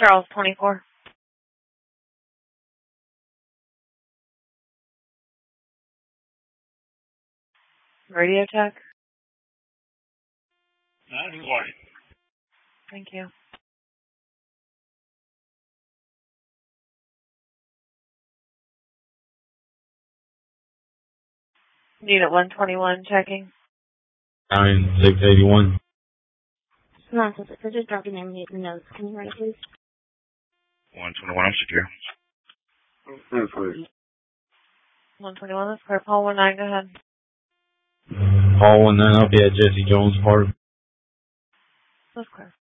Charles 24. Radio tech. Thank you. Unit 121 checking. 9681. No, so just drop your name and notes. Can you write it, please? 121, I'm secure. 121, that's clear. Paul 19, go ahead. Paul 19, I'll be at Jesse Jones' apartment. That's clear.